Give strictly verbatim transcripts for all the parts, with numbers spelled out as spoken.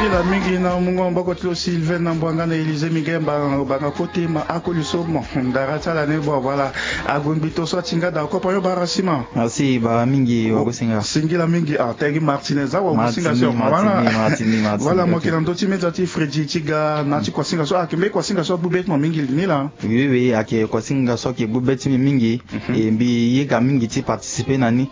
la mingi na mungo mboko tlo Sylvain na mbwanga na Élysée Migemba banga côté ma akoliso bon darata la ne bon voilà agumbito so tinga da ko payo barasima merci ba mingi wa kusinga singi la mingi ah tegi Martinez wa kusinga so voilà voilà moi qui l'ando timeza ti Freddy tiga na ti kusinga so akimbe kusinga so bubet mo mingi ni là oui oui ake kusinga so ki bubet mi mingi et bi yeka mingi ti participer nani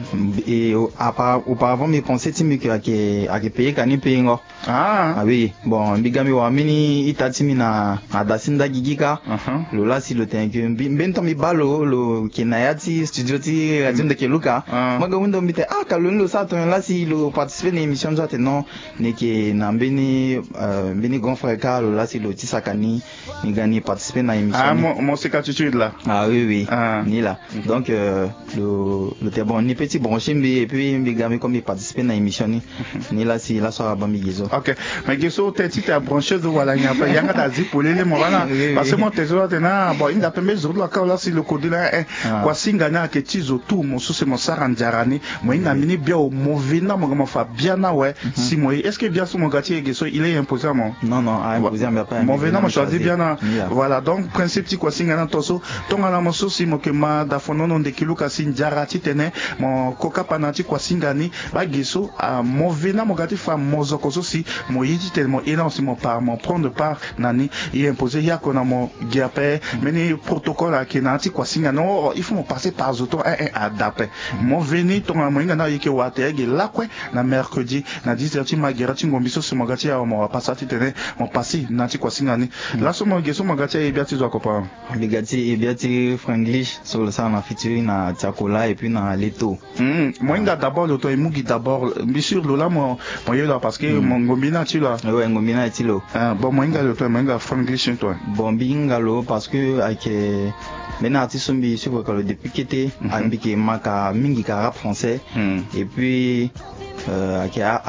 et auparavant mes pensées ti mi ake ake payer kani payer ngo ah ah oui bon bigami wa mini itatimi na adasinda gigika lo la si lo tenke bento mi balo lo kinayati studio ti radio de keluka maga windo mi te ah kalon lo sa ton la si lo participer na émission ça te non ne ke na mbeni mbeni grand frère ka lo la si lo ti sakani ni gani participer na émission ah mon mon c'est attitude là ah oui oui ah. Ni là donc euh, le le te bon ni petit branché mbi et puis bigami comme il participer na émission ni ni là si la soirée ba mi gizo ok mais gizo te ti te branché do wala nya pa yanga da zipole le mo wana parce que mon tezo tena bon inda pembe zo la ka la si le code là kwa singa na ke tizo tout mon sous mo saranjarani mo ina mini bien au mauvais na mo ma fa bien na ouais si moi est-ce que bien sur mon gâtier gizo il est imposé mon non non imposé mais pas mauvais na mo choisi bien na voilà donc principe ti kwa singa na toso tonga na mo souci mo ke ma da fono non de kiluka sinjara ti tene mon koka panati kwa singa ni ba gizo a mauvais na mo gâtier fa mozoko souci mo yiti tellement énorme si mon par mon prendre part nani il imposé ya kona mo giape meni protocole à kenati kwa singa non il faut me passer par zoto un un adapé mon veni ton moinga na yike watege la kwe na mercredi na dix heures ti magera ti ngombiso so magati ya mo pasati tene mo passi nati kwa singa ni la so mo geso magati e biati zo kopa bigati e biati franglish sur le sana featuring na Tiakola et puis na Leto hmm moinga d'abord le to e mugi d'abord bien sûr lola mo mo yela parce que mon ngombina ti la ouais ngombina ti lo ah bon moinga le to moinga franglish toi bon bingalo parce que avec maintenant artiste sombi sur le depuis qu'était ambike maka mingi ka rap français et puis euh qui a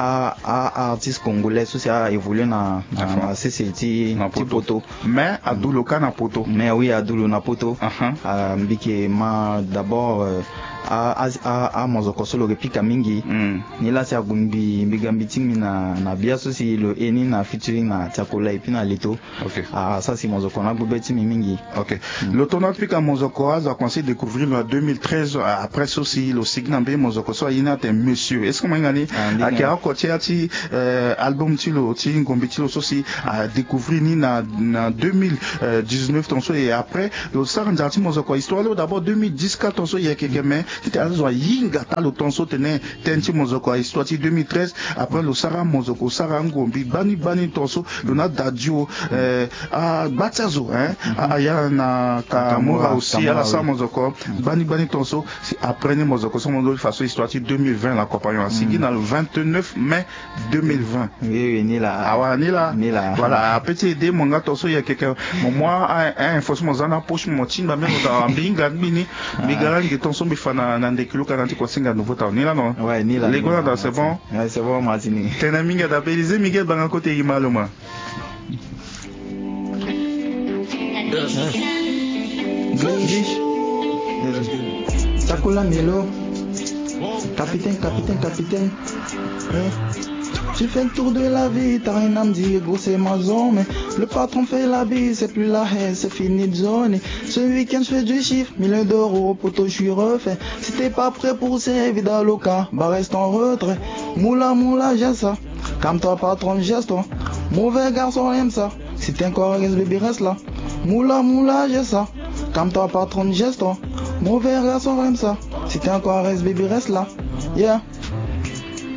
a artiste congolais aussi a évolué na na C C T na poto mais adulo kana poto mais oui adulo na poto ambike ma d'abord a a a mozoko solo replique mingi ni la sia gumbi mbigambi tingi na na biaso si lo eni na featuring na Tiakola et puis na Leto ok ah ça c'est mozoko na bubeti mingi ok le tournoi puis ka mozoko a commencé à découvrir en deux mille treize après ceci le signambe mozoko so ina te monsieur est-ce que mangani a ki a côté ati album ti lo ti ngombi ti lo so si a découvrir ni na na deux mille dix-neuf ton so et après le sarandati mozoko histoire d'abord deux mille dix ton so il y a quelques mais c'était à zo yinga ta le tonso tene tenti mozoko histoire ti deux mille treize après le sara mozoko sara ngombi bani bani tonso le na dadio euh a batazo hein a ya na kamura aussi à la sa mozoko bani bani tonso après ni mozoko so mozoko façon histoire ti deux mille vingt la compagnon a signé dans le vingt-neuf mai deux mille vingt oui oui ni là ah ouais ni là ni là voilà petit idée mon gars tonso il y a quelqu'un moi un forcément zana poche mon timba même dans mbinga mini migala ngi tonso bifana na ndekiluka nanti kwa singa nouveau town ni là non ouais ni là les gars dans c'est bon ouais c'est bon Martini tena minga da Élysée Miguel banga côté imaloma Tiakola Melo capitaine capitaine capitaine tu fais le tour de la vie, t'as rien à me dire, gros c'est ma zone. Mais le patron fait la bise, c'est plus la haine, c'est fini de zone. Ce week-end je fais du chiffre, millions d'euros, poto je suis refait. Si t'es pas prêt pour ces vida loca, bah reste en retrait. Moula moula j'ai ça, calme-toi patron geste toi. Mauvais garçon aime ça, si t'es encore reste bébé reste là. Moula moula j'ai ça, calme-toi patron geste toi. Mauvais garçon aime ça, si t'es encore reste bébé reste là. Yeah.